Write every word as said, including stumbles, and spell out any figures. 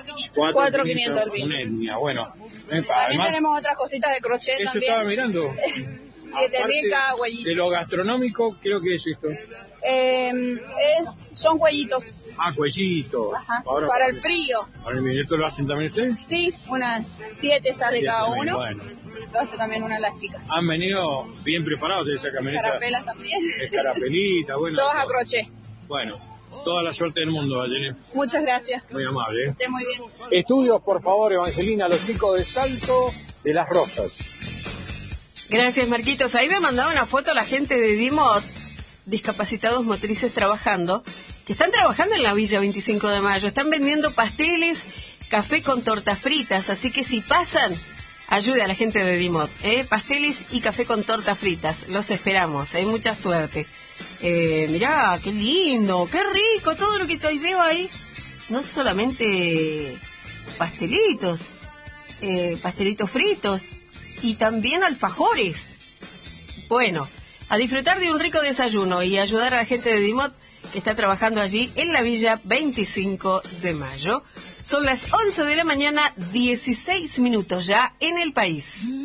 cuatro mil quinientos el vino. Una etnia, bueno. También además, tenemos otras cositas de crochet eso también. Estaba mirando. siete mil cada cuellito. De lo gastronómico, creo que es esto. Eh, es, son cuellitos. Ah, cuellitos. Ajá. Ahora, para el frío. Para el ¿Esto lo hacen también ustedes? Sí, unas siete sale Siete cada también, uno. Bueno. Lo hace también una de las chicas. Han venido bien preparados de esa camioneta. Carapelas también. Escarapelita, bueno. Todas a crochet. Bueno, toda la suerte del mundo, Valerina. Muchas gracias. Muy amable. ¿eh? Esté muy bien. Estudios, por favor, Evangelina, los chicos de Salto de las Rosas. Gracias, Marquitos. Ahí me mandaba una foto la gente de DIMOT, discapacitados motrices trabajando, que están trabajando en la Villa veinticinco de mayo. Están vendiendo pasteles, café con tortas fritas, así que si pasan, ayude a la gente de DIMOT. ¿eh? Pasteles y café con tortas fritas. Los esperamos. Hay ¿eh? mucha suerte. Eh, mirá, qué lindo, qué rico todo lo que hoy veo ahí. No solamente pastelitos, eh, pastelitos fritos, y también alfajores. Bueno, a disfrutar de un rico desayuno y ayudar a la gente de DIMOT que está trabajando allí en la Villa veinticinco de mayo. Son las once de la mañana, dieciséis minutos ya en el país.